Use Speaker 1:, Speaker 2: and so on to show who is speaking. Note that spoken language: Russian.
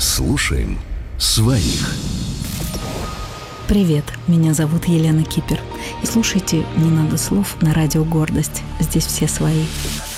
Speaker 1: Слушаем своих.
Speaker 2: Привет, меня зовут Елена Кипер. И слушайте «Не надо слов» на радио «Гордость». Здесь все свои.